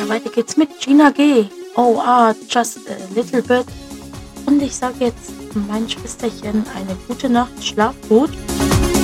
weiter geht's mit Gina G. Oh, just a little bit. Und ich sage jetzt, mein Schwesterchen, eine gute Nacht, schlaf gut.